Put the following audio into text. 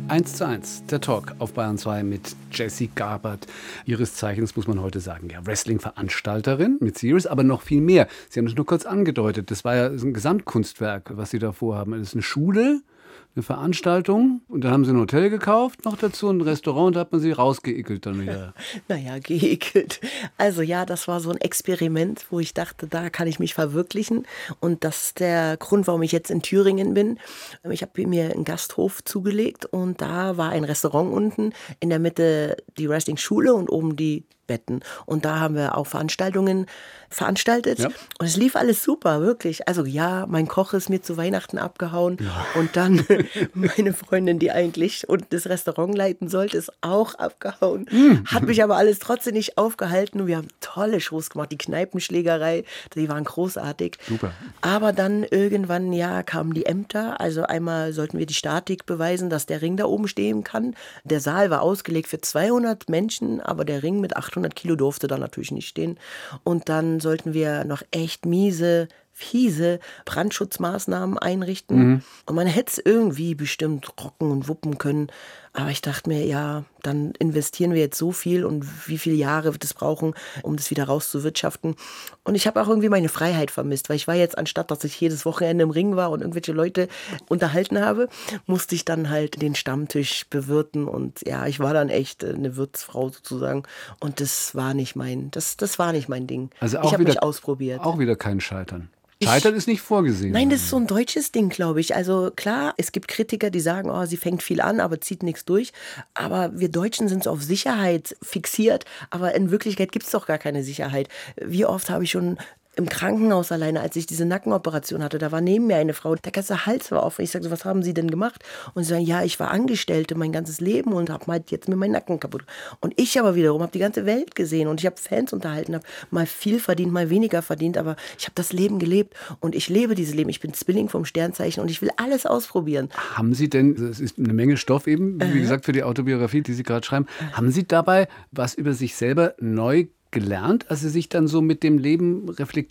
1:1, der Talk auf Bayern 2 mit Jessie Gabert. Ihres Zeichens, muss man heute sagen, ja, Wrestling-Veranstalterin mit Series, aber noch viel mehr. Sie haben es nur kurz angedeutet. Das war ja ein Gesamtkunstwerk, was Sie da vorhaben. Das ist eine Schule, eine Veranstaltung und dann haben Sie ein Hotel gekauft, noch dazu ein Restaurant und da hat man Sie rausgeekelt dann wieder. Naja, geekelt. Also ja, das war so ein Experiment, wo ich dachte, da kann ich mich verwirklichen. Und das ist der Grund, warum ich jetzt in Thüringen bin. Ich habe mir einen Gasthof zugelegt und da war ein Restaurant unten, in der Mitte die Wrestling-Schule und oben die Betten. Und da haben wir auch Veranstaltungen veranstaltet. Ja. Und es lief alles super, wirklich. Also ja, mein Koch ist mir zu Weihnachten abgehauen. Ja. Und dann meine Freundin, die eigentlich und das Restaurant leiten sollte, ist auch abgehauen. Hat mich aber alles trotzdem nicht aufgehalten. Und wir haben tolle Shows gemacht. Die Kneipenschlägerei, die waren großartig. Super. Aber dann irgendwann, ja, kamen die Ämter. Also einmal sollten wir die Statik beweisen, dass der Ring da oben stehen kann. Der Saal war ausgelegt für 200 Menschen, aber der Ring mit 800 Kilo durfte da natürlich nicht stehen. Und dann sollten wir noch echt fiese Brandschutzmaßnahmen einrichten. Und man hätte es irgendwie bestimmt rocken und wuppen können. Aber ich dachte mir, ja, dann investieren wir jetzt so viel und wie viele Jahre wird es brauchen, um das wieder rauszuwirtschaften. Und ich habe auch irgendwie meine Freiheit vermisst, weil ich war jetzt, anstatt dass ich jedes Wochenende im Ring war und irgendwelche Leute unterhalten habe, musste ich dann halt den Stammtisch bewirten. Und ja, ich war dann echt eine Wirtsfrau sozusagen. Und das war nicht mein Ding. Also ich habe mich ausprobiert. Auch wieder kein Scheitern. Scheitern ist nicht vorgesehen. Nein, das ist so ein deutsches Ding, glaube ich. Also klar, es gibt Kritiker, die sagen, oh, sie fängt viel an, aber zieht nichts durch. Aber wir Deutschen sind so auf Sicherheit fixiert. Aber in Wirklichkeit gibt es doch gar keine Sicherheit. Wie oft habe ich schon im Krankenhaus alleine, als ich diese Nackenoperation hatte, da war neben mir eine Frau, der ganze Hals war offen. Ich sagte, was haben Sie denn gemacht? Und sie sagen, ja, ich war Angestellte mein ganzes Leben und habe halt jetzt mir meinen Nacken kaputt. Und ich aber wiederum habe die ganze Welt gesehen und ich habe Fans unterhalten, habe mal viel verdient, mal weniger verdient, aber ich habe das Leben gelebt und ich lebe dieses Leben. Ich bin Zwilling vom Sternzeichen und ich will alles ausprobieren. Haben Sie denn, das ist eine Menge Stoff eben, wie gesagt, für die Autobiografie, die Sie gerade schreiben, haben Sie dabei was über sich selber neu gelernt, als Sie sich dann so mit dem Leben reflektiert